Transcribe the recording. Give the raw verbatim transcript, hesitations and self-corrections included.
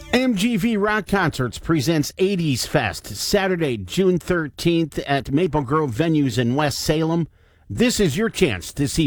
M G V Rock Concerts presents eighties Fest, Saturday, June thirteenth at Maple Grove Venues in West Salem. This is your chance to see